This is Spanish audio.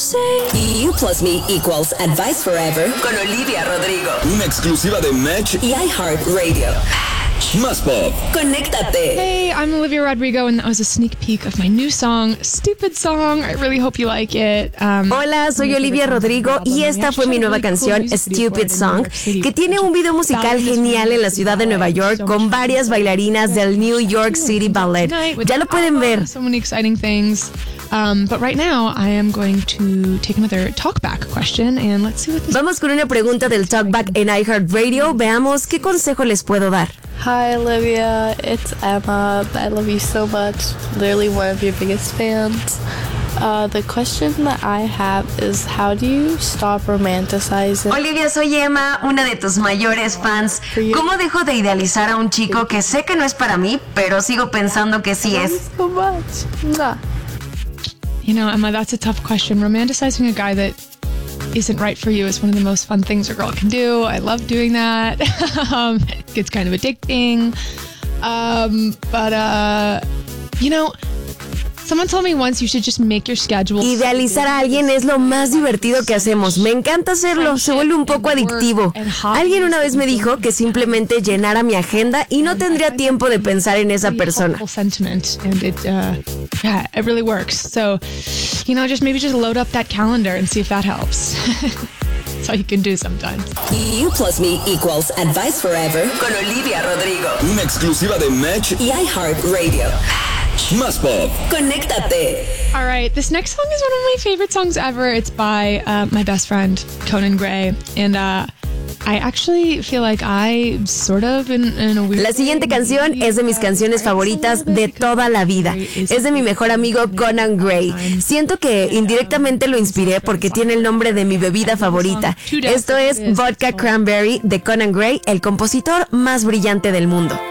You plus me equals advice forever con Olivia Rodrigo. Una exclusiva de Match y iHeartRadio. Más Pop. Conéctate. Hey, I'm Olivia Rodrigo, and that was a sneak peek of my new song, Stupid Song. I really hope you like it. Hola, soy Olivia Rodrigo y esta fue mi nueva canción, Stupid Song, que tiene un video musical genial en la ciudad de Nueva York con varias bailarinas del New York City Ballet. Ya lo pueden ver. So many exciting things. But right now, I am going to take another talkback question, and let's see what this... Vamos con una pregunta del Talkback en iHeartRadio. Veamos qué consejo les puedo dar. Hi Olivia, it's Emma. I love you so much. Literally one of your biggest fans. The question that I have is, how do you stop romanticizing? Olivia, soy Emma, una de tus mayores fans. ¿Cómo dejo de idealizar a un chico que sé que no es para mí, pero sigo pensando que sí es? So much. Mwah. You know, Emma, that's a tough question. Romanticizing a guy that isn't right for you is one of the most fun things a girl can do. I love doing that. It gets kind of addicting. You know, someone told me once you should just make your schedule. Idealizar a alguien es lo más divertido que hacemos. Me encanta hacerlo, se vuelve un poco adictivo. Alguien una vez me dijo que simplemente llenara mi agenda y no tendría tiempo de pensar en esa persona. And it really works. So, you know, just load up that calendar and see if that helps. That's all you can do sometimes. You plus me equals advice forever con Olivia Rodrigo. Una exclusiva de Match y iHeartRadio. Más Pop. Conéctate. All right, this next song is one of my favorite songs ever. It's by my best friend, Conan Gray. And I actually feel like I sort of in a weird... La siguiente canción es de mis canciones favoritas de toda la vida. Es de mi mejor amigo Conan Gray. Siento que indirectamente lo inspiré porque tiene el nombre de mi bebida favorita. Esto es Vodka Cranberry de Conan Gray, el compositor más brillante del mundo.